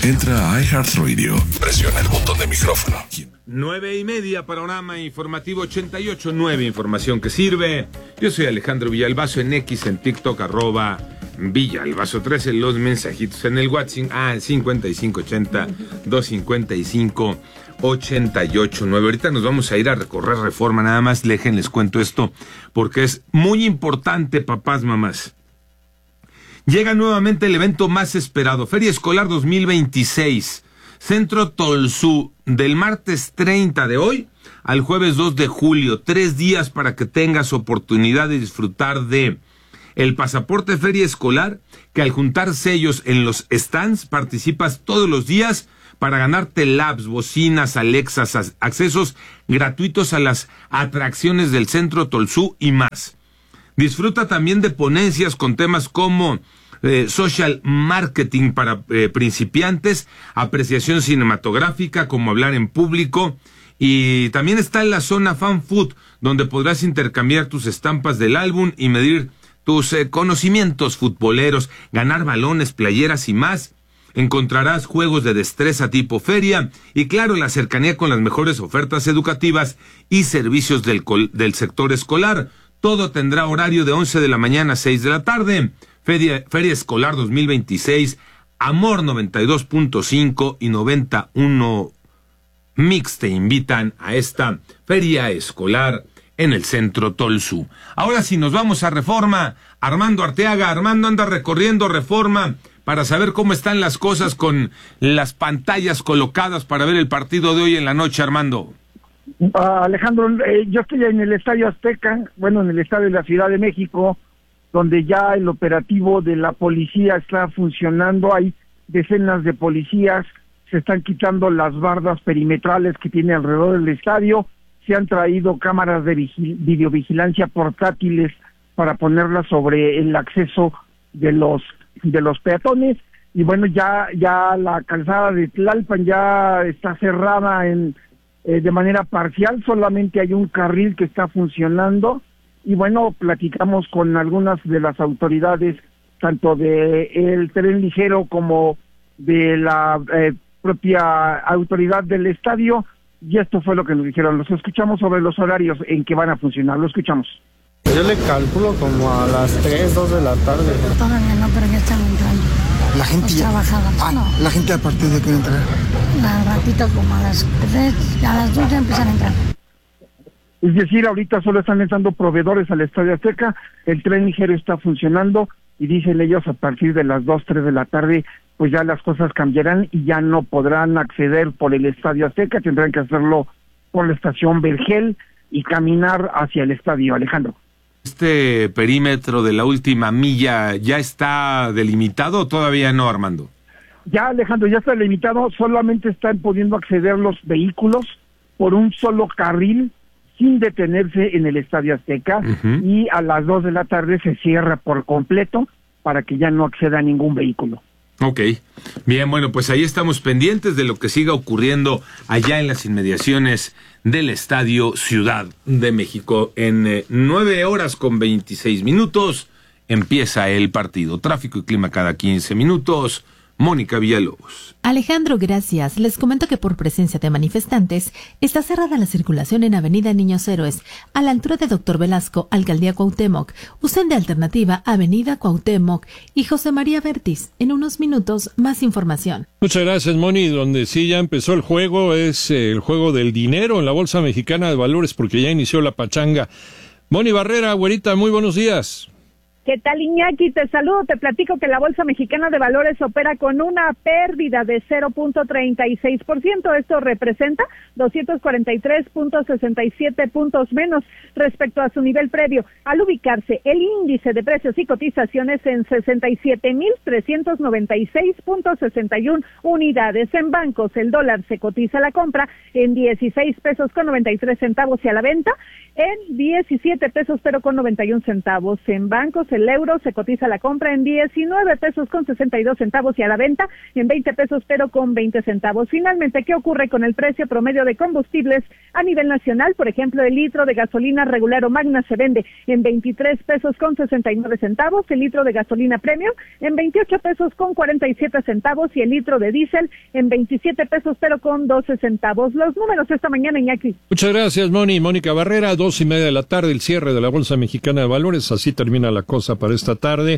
Entra a iHeartRadio, presiona el botón de micrófono. 9:30, panorama informativo 88.9, información que sirve. Yo soy Alejandro Villalbazo, en X, en TikTok, @Villalbazo13, los mensajitos en el WhatsApp, 5580-255-88.9. Ahorita nos vamos a ir a recorrer Reforma, nada más les cuento esto, porque es muy importante, papás, mamás. Llega nuevamente el evento más esperado, Feria Escolar 2026, Centro Tolsú, del martes 30 de hoy al jueves 2 de julio, 3 días para que tengas oportunidad de disfrutar de el pasaporte Feria Escolar, que al juntar sellos en los stands participas todos los días para ganarte labs, bocinas, Alexas, accesos gratuitos a las atracciones del Centro Tolsú y más. Disfruta también de ponencias con temas como social marketing para principiantes, apreciación cinematográfica, como hablar en público, y también está en la zona Fan Food, donde podrás intercambiar tus estampas del álbum y medir tus conocimientos futboleros, ganar balones, playeras y más. Encontrarás juegos de destreza tipo feria y, claro, la cercanía con las mejores ofertas educativas y servicios del sector escolar. Todo tendrá horario de 11 de la mañana a 6 de la tarde. Feria Escolar 2026, Amor 92.5 y 91 Mix te invitan a esta Feria Escolar en el Centro Tolsú. Ahora sí, nos vamos a Reforma. Armando Arteaga. Armando anda recorriendo Reforma para saber cómo están las cosas con las pantallas colocadas para ver el partido de hoy en la noche, Armando. Alejandro, yo estoy en el Estadio Azteca, en el Estadio de la Ciudad de México, donde ya el operativo de la policía está funcionando. Hay decenas de policías, se están quitando las bardas perimetrales que tiene alrededor del estadio, se han traído cámaras de videovigilancia portátiles para ponerlas sobre el acceso de los peatones, y ya la calzada de Tlalpan ya está cerrada de manera parcial, solamente hay un carril que está funcionando. Y platicamos con algunas de las autoridades, tanto de el tren ligero como de la propia autoridad del estadio, y esto fue lo que nos dijeron. Los escuchamos sobre los horarios en que van a funcionar. Lo escuchamos. Yo le calculo como a las 3, 2 de la tarde. Todavía no, pero ya están entrando. La gente los ya... trabajadores. No. La gente a partir de qué entrar. Un ratito, como a las 3, a las 2 ya empiezan a entrar. Es decir, ahorita solo están entrando proveedores al Estadio Azteca, el tren ligero está funcionando, y dicen ellos a partir de las 2, 3 de la tarde, pues ya las cosas cambiarán y ya no podrán acceder por el Estadio Azteca, tendrán que hacerlo por la estación Vergel y caminar hacia el estadio, Alejandro. ¿Este perímetro de la última milla ya está delimitado o todavía no, Armando? Ya, Alejandro, ya está delimitado, solamente están pudiendo acceder los vehículos por un solo carril, sin detenerse en el Estadio Azteca, y a las 2 de la tarde se cierra por completo para que ya no acceda ningún vehículo. Ok, bien, pues ahí estamos pendientes de lo que siga ocurriendo allá en las inmediaciones del Estadio Ciudad de México. En 9:26 empieza el partido. Tráfico y clima cada 15 minutos. Mónica Villalobos. Alejandro, gracias. Les comento que por presencia de manifestantes está cerrada la circulación en Avenida Niños Héroes, a la altura de Doctor Velasco, Alcaldía Cuauhtémoc. Usen de alternativa Avenida Cuauhtémoc y José María Vértiz. En unos minutos, más información. Muchas gracias, Moni. Donde sí ya empezó el juego es el juego del dinero en la Bolsa Mexicana de Valores, porque ya inició la pachanga. Moni Barrera, güerita, muy buenos días. ¿Qué tal, Iñaki? Te saludo, te platico que la Bolsa Mexicana de Valores opera con una pérdida de 0.36%. Esto representa 243.67 puntos menos respecto a su nivel previo, al ubicarse el índice de precios y cotizaciones en 67,396.61 unidades. En bancos, el dólar se cotiza a la compra en 16 pesos con 93 centavos y a la venta en 17 pesos pero con 91 centavos. En bancos, el euro se cotiza a la compra en 19 pesos con 62 centavos y a la venta en 20 pesos pero con 20 centavos. Finalmente, ¿qué ocurre con el precio promedio de combustibles a nivel nacional? Por ejemplo, el litro de gasolina regular o magna se vende en 23 pesos con 69 centavos, el litro de gasolina premium en 28 pesos con 47 centavos y el litro de diésel en 27 pesos pero con 12 centavos. Los números esta mañana, Iñaki. Muchas gracias, Mónica Barrera. 2:30 de la tarde, el cierre de la Bolsa Mexicana de Valores. Así termina la cosa para esta tarde.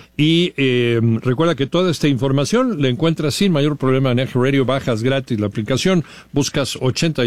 Y recuerda que toda esta información la encuentras sin mayor problema en Eje Radio. Bajas gratis la aplicación, buscas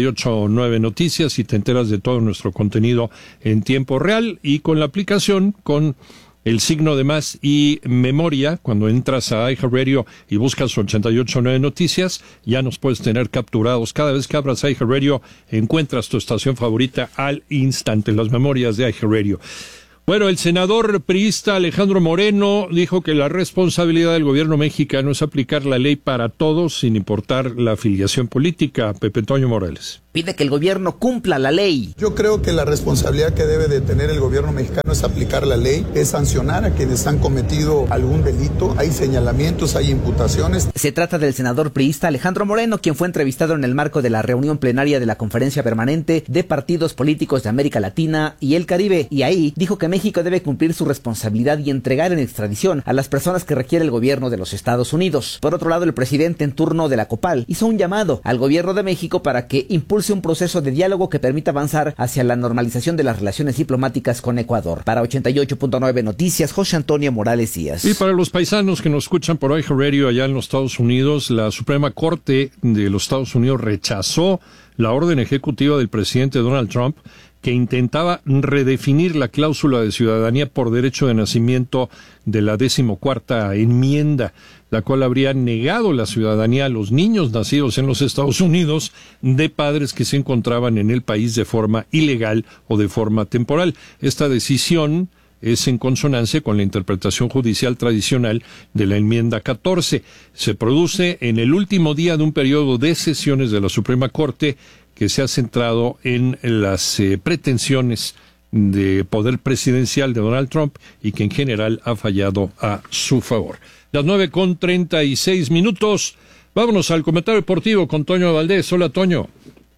88.9 Noticias y te enteras de todo nuestro contenido en tiempo real. Y con la aplicación, con el signo de más y memoria, cuando entras a iHeartRadio y buscas 88.9 Noticias, ya nos puedes tener capturados. Cada vez que abras iHeartRadio, encuentras tu estación favorita al instante, las memorias de iHeartRadio. Bueno, el senador priista Alejandro Moreno dijo que la responsabilidad del gobierno mexicano es aplicar la ley para todos, sin importar la afiliación política. Pepe Toño Morales. Pide que el gobierno cumpla la ley. Yo creo que la responsabilidad que debe de tener el gobierno mexicano es aplicar la ley, es sancionar a quienes han cometido algún delito. Hay señalamientos, hay imputaciones. Se trata del senador priista Alejandro Moreno, quien fue entrevistado en el marco de la reunión plenaria de la Conferencia Permanente de Partidos Políticos de América Latina y el Caribe, y ahí dijo que México debe cumplir su responsabilidad y entregar en extradición a las personas que requiere el gobierno de los Estados Unidos. Por otro lado, el presidente en turno de la COPAL hizo un llamado al gobierno de México para que impulse un proceso de diálogo que permita avanzar hacia la normalización de las relaciones diplomáticas con Ecuador. Para 88.9 Noticias, José Antonio Morales Díaz. Y para los paisanos que nos escuchan por iHeartRadio allá en los Estados Unidos, la Suprema Corte de los Estados Unidos rechazó la orden ejecutiva del presidente Donald Trump que intentaba redefinir la cláusula de ciudadanía por derecho de nacimiento de la 14ª enmienda, la cual habría negado la ciudadanía a los niños nacidos en los Estados Unidos de padres que se encontraban en el país de forma ilegal o de forma temporal. Esta decisión es en consonancia con la interpretación judicial tradicional de la enmienda 14. Se produce en el último día de un periodo de sesiones de la Suprema Corte que se ha centrado en las pretensiones de poder presidencial de Donald Trump y que en general ha fallado a su favor. Las 9:36. Vámonos al comentario deportivo con Toño Valdés. Hola, Toño.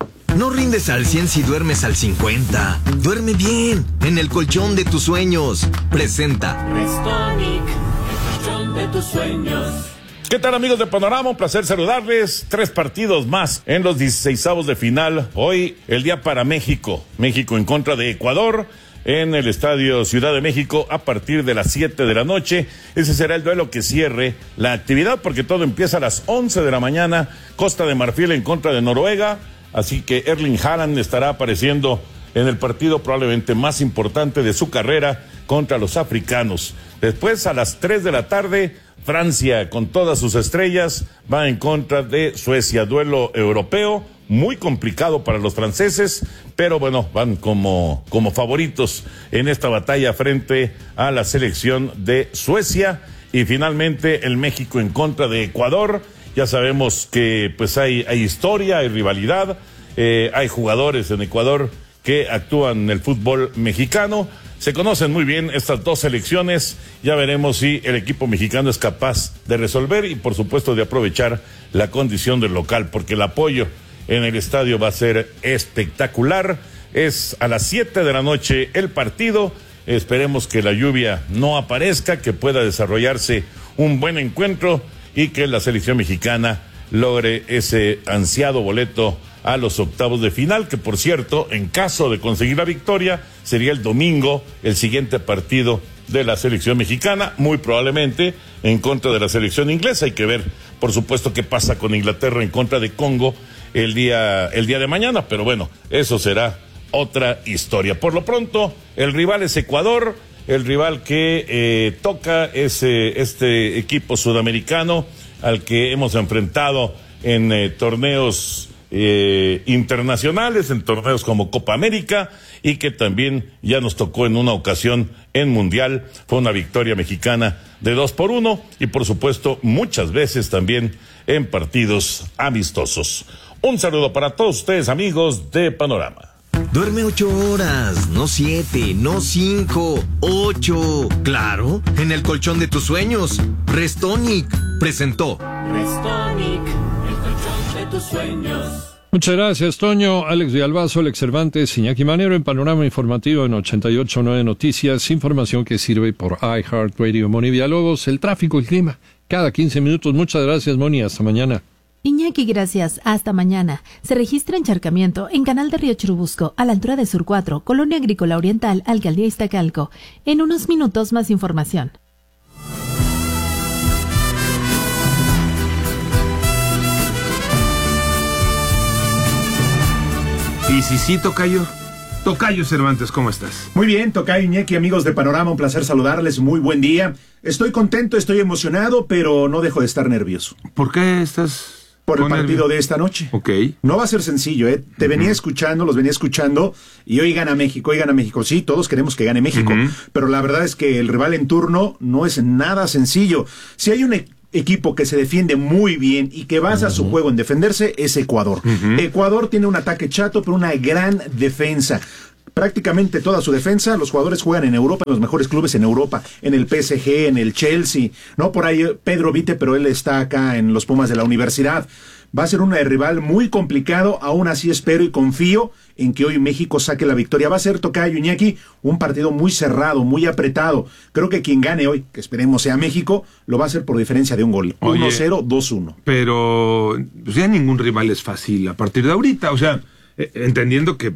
No rindes al 100 si duermes al 50. Duerme bien, en el colchón de tus sueños. Presenta Restonic, el colchón de tus sueños. ¿Qué tal, amigos de Panorama? Un placer saludarles. 3 partidos más en los 16avos de final. Hoy, el día para México. México en contra de Ecuador en el Estadio Ciudad de México a partir de las 7 de la noche. Ese será el duelo que cierre la actividad porque todo empieza a las 11 de la mañana. Costa de Marfil en contra de Noruega. Así que Erling Haaland estará apareciendo en el partido probablemente más importante de su carrera contra los africanos. Después, a las 3 de la tarde, Francia, con todas sus estrellas, va en contra de Suecia. Duelo europeo, muy complicado para los franceses, pero bueno, van como favoritos en esta batalla frente a la selección de Suecia. Y finalmente, el México en contra de Ecuador. Ya sabemos que pues hay historia, hay rivalidad, hay jugadores en Ecuador que actúan en el fútbol mexicano. Se conocen muy bien estas dos selecciones. Ya veremos si el equipo mexicano es capaz de resolver y por supuesto de aprovechar la condición del local, porque el apoyo en el estadio va a ser espectacular. Es a las 7 de la noche el partido. Esperemos que la lluvia no aparezca, que pueda desarrollarse un buen encuentro y que la selección mexicana logre ese ansiado boleto a los octavos de final, que por cierto, en caso de conseguir la victoria, sería el domingo el siguiente partido de la selección mexicana, muy probablemente en contra de la selección inglesa. Hay que ver, por supuesto, qué pasa con Inglaterra en contra de Congo el día de mañana, pero bueno, eso será otra historia. Por lo pronto, el rival es Ecuador, el rival que toca es este equipo sudamericano al que hemos enfrentado en torneos internacionales, en torneos como Copa América, y que también ya nos tocó en una ocasión en Mundial. Fue una victoria mexicana de 2-1 y por supuesto muchas veces también en partidos amistosos. Un saludo para todos ustedes, amigos de Panorama. Duerme 8 horas, no 7, no 5, 8. Claro, en el colchón de tus sueños. Restonic presentó. Restonic, el colchón de tus sueños. Muchas gracias, Toño. Alex Villalbazo, Alex Cervantes, Iñaki Manero en Panorama Informativo en 88.9 Noticias. Información que sirve por iHeartRadio. Moni Villalobos, el tráfico, el clima. Cada 15 minutos. Muchas gracias, Moni. Hasta mañana. Iñaki, gracias. Hasta mañana. Se registra encharcamiento en Canal de Río Churubusco, a la altura de Sur 4, Colonia Agrícola Oriental, Alcaldía Iztacalco. En unos minutos más información. Y sí, Tocayo. Tocayo Cervantes, ¿cómo estás? Muy bien, Tocayo, Iñaki, amigos de Panorama, un placer saludarles, muy buen día. Estoy contento, estoy emocionado, pero no dejo de estar nervioso. ¿Por qué estás...? Por el partido de esta noche. Ok. No va a ser sencillo, ¿eh? Venía escuchando, los venía escuchando, y hoy gana México, hoy gana México. Sí, todos queremos que gane México, pero la verdad es que el rival en turno no es nada sencillo. Si hay un equipo que se defiende muy bien y que basa su juego en defenderse, es Ecuador. Ecuador tiene un ataque chato, pero una gran defensa. Prácticamente toda su defensa, los jugadores juegan en Europa, en los mejores clubes en Europa, en el PSG, en el Chelsea, no por ahí Pedro Vite, pero él está acá en los Pumas de la Universidad. Va a ser un rival muy complicado, aún así espero y confío en que hoy México saque la victoria. Va a ser, Tocayo, Iñaki, un partido muy cerrado, muy apretado. Creo que quien gane hoy, que esperemos sea México, lo va a hacer por diferencia de un gol. 1-0, 2-1. Pero pues ya ningún rival es fácil a partir de ahorita. O sea, entendiendo que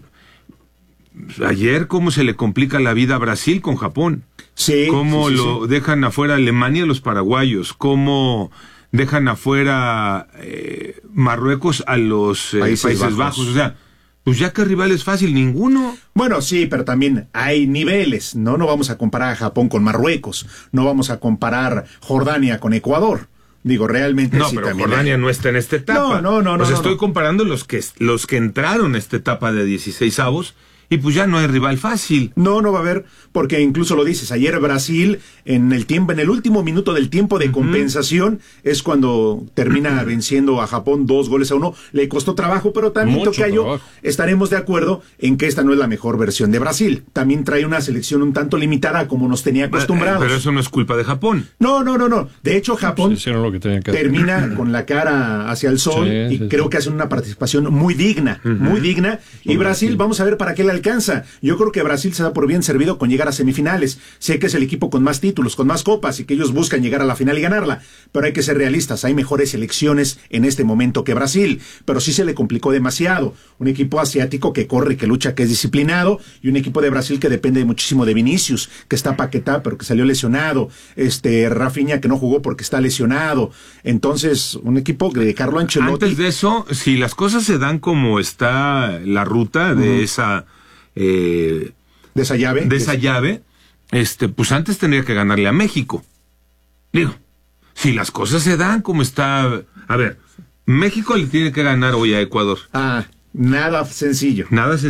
ayer cómo se le complica la vida a Brasil con Japón. Sí. Cómo lo dejan afuera Alemania los paraguayos. Cómo dejan afuera Marruecos a los Países Bajos. O sea, pues ya que rival es fácil, ninguno. Bueno, sí, pero también hay niveles, ¿no? No vamos a comparar a Japón con Marruecos. No vamos a comparar Jordania con Ecuador. Digo, realmente no, sí, pero Jordania no está en esta etapa. No. Pues estoy comparando los que entraron a esta etapa de 16avos. Y pues ya no hay rival fácil. No va a haber, porque incluso lo dices, ayer Brasil, en el último minuto del tiempo de compensación, es cuando termina venciendo a Japón 2-1. Le costó trabajo, pero también, Tocayo, estaremos de acuerdo en que esta no es la mejor versión de Brasil. También trae una selección un tanto limitada como nos tenía acostumbrados. Pero eso no es culpa de Japón. No. De hecho, Japón termina con la cara hacia el sol y creo que hacen una participación muy digna, Y Brasil, vamos a ver para qué le alcanza. Yo creo que Brasil se da por bien servido con llegar a semifinales. Sé que es el equipo con más títulos, con más copas y que ellos buscan llegar a la final y ganarla, pero hay que ser realistas, hay mejores selecciones en este momento que Brasil, pero sí se le complicó demasiado. Un equipo asiático que corre, que lucha, que es disciplinado, y un equipo de Brasil que depende muchísimo de Vinicius, que está Paquetá, pero que salió lesionado, Rafinha, que no jugó porque está lesionado. Entonces, un equipo de Carlo Ancelotti. Antes de eso, si las cosas se dan como está la ruta de esa de esa llave, pues antes tendría que ganarle a México. Digo, si las cosas se dan como está, a ver, México le tiene que ganar hoy a Ecuador. Nada sencillo.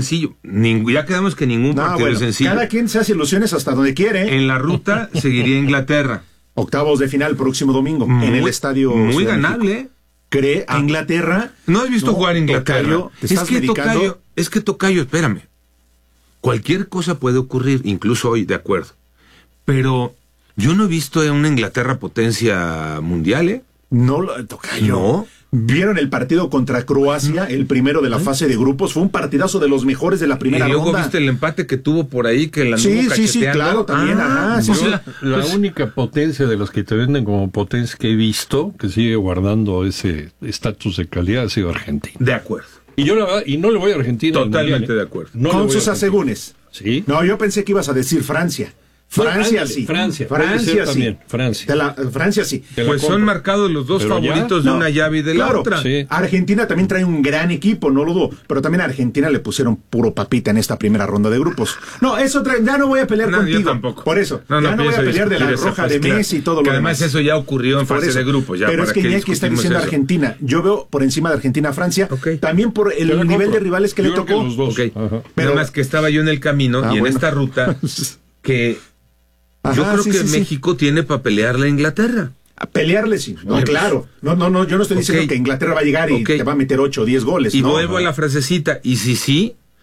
Ya quedamos que ningún partido es sencillo. Cada quien se hace ilusiones hasta donde quiere. En la ruta seguiría Inglaterra. Octavos de final próximo domingo en el estadio. Muy ganable. ¿Cree a Inglaterra? ¿No has visto jugar a Inglaterra? Tocayo, es que Tocayo, espérame. Cualquier cosa puede ocurrir, incluso hoy, de acuerdo. Pero yo no he visto a una Inglaterra potencia mundial, ¿eh? No, Tocayo. No. ¿Vieron el partido contra Croacia, el primero de la fase de grupos? Fue un partidazo de los mejores de la primera ronda. Y luego viste el empate que tuvo por ahí, que la Sí, claro, también. La única potencia de los que te venden como potencia que he visto, que sigue guardando ese estatus de calidad, ha sido Argentina. De acuerdo. Y yo no le voy a Argentina. Totalmente de acuerdo. Con sus asegúnes. Sí. No, yo pensé que ibas a decir Francia. Francia sí. Francia sí. Francia sí. Pues son marcados los dos favoritos de una llave y de la otra. Sí. Argentina también trae un gran equipo, no lo dudo. Pero también a Argentina le pusieron puro papita en esta primera ronda de grupos. No, eso ya no voy a pelear contigo. Yo tampoco. Por eso. Ya no voy a pelear de la roja de Messi y todo lo demás. Además eso ya ocurrió en fase de grupos. Pero es que Iñaki está diciendo Argentina. Yo veo por encima de Argentina a Francia. También por el nivel de rivales que le tocó. Pero además que estaba yo en el camino y en esta ruta que... Yo creo que México tiene para pelearle a Inglaterra. A pelearle, sí. No, claro. No, yo no estoy diciendo que Inglaterra va a llegar y te va a meter 8 o 10 goles. Y vuelvo a la frasecita. Y si sí,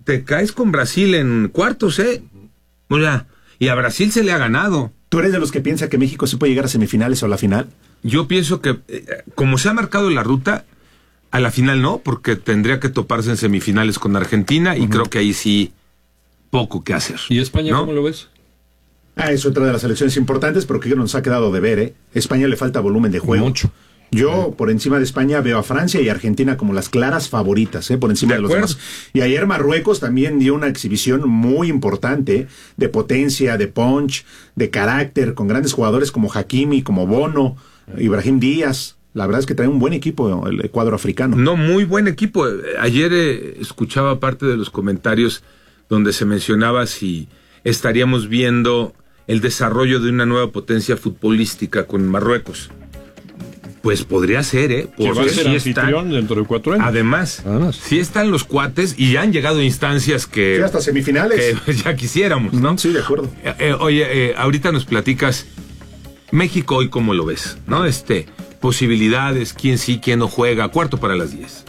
te caes con Brasil en cuartos, O sea, y a Brasil se le ha ganado. ¿Tú eres de los que piensa que México sí puede llegar a semifinales o a la final? Yo pienso que, como se ha marcado la ruta, a la final no, porque tendría que toparse en semifinales con Argentina, y creo que ahí sí poco que hacer. ¿Y España cómo lo ves? Es otra de las selecciones importantes, pero que nos ha quedado de ver, España le falta volumen de juego. Mucho. Yo, por encima de España, veo a Francia y Argentina como las claras favoritas, por encima de los demás. Y ayer Marruecos también dio una exhibición muy importante, de potencia, de punch, de carácter, con grandes jugadores como Hakimi, como Bono, Ibrahim Díaz. La verdad es que trae un buen equipo el cuadro africano. No, muy buen equipo. Ayer escuchaba parte de los comentarios donde se mencionaba si estaríamos viendo el desarrollo de una nueva potencia futbolística con Marruecos. Pues podría ser, porque va a ser anfitrión dentro de 4 años. Además, sí están los cuates y ya han llegado a instancias que... Sí, hasta semifinales. Que ya quisiéramos, ¿no? Sí, de acuerdo. Oye, ahorita nos platicas México hoy, ¿cómo lo ves? ¿No? Posibilidades, quién sí, quién no juega, 9:45.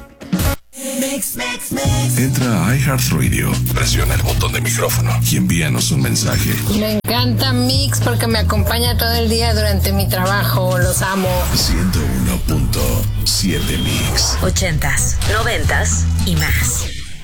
Entra a iHeartRadio, presiona el botón de micrófono y envíanos un mensaje. Me encanta Mix porque me acompaña todo el día durante mi trabajo, los amo. 101.7 Mix. 80s, 90s y más.